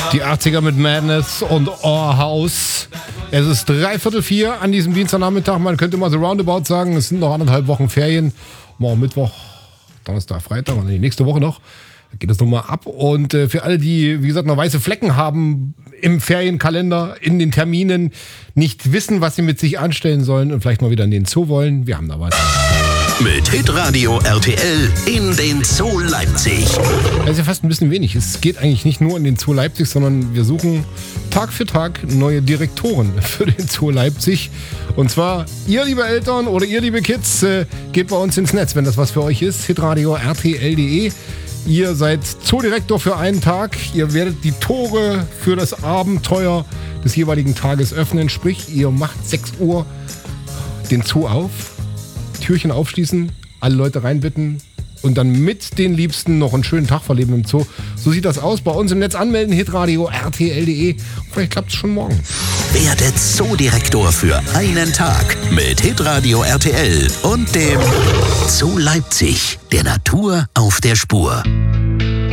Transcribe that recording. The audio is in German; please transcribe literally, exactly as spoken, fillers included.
Die achtziger mit Madness und Our House. Es ist dreiviertel vier an diesem Dienstagnachmittag. Man könnte mal so roundabout sagen, es sind noch anderthalb Wochen Ferien. Morgen Mittwoch, Donnerstag, Freitag und die nächste Woche noch. Da geht es nochmal ab. Und äh, für alle, die, wie gesagt, noch weiße Flecken haben im Ferienkalender, in den Terminen, nicht wissen, was sie mit sich anstellen sollen und vielleicht mal wieder in den Zoo wollen, wir haben da was. Mit Hitradio R T L in den Zoo Leipzig. Das ist ja fast ein bisschen wenig. Es geht eigentlich nicht nur in den Zoo Leipzig, sondern wir suchen Tag für Tag neue Direktoren für den Zoo Leipzig. Und zwar ihr, liebe Eltern oder ihr, liebe Kids, äh, geht bei uns ins Netz, wenn das was für euch ist. hitradio r t l punkt d e. Ihr seid Zoodirektor für einen Tag. Ihr werdet die Tore für das Abenteuer des jeweiligen Tages öffnen. Sprich, ihr macht sechs Uhr den Zoo auf, Türchen aufschließen, alle Leute reinbitten und dann mit den Liebsten noch einen schönen Tag verleben im Zoo. So sieht das aus. Bei uns im Netz anmelden, hitradio r t l punkt d e. Vielleicht klappt es schon morgen. Werde Zoodirektor für einen Tag mit Hitradio R T L und dem Zoo Leipzig, der Natur auf der Spur.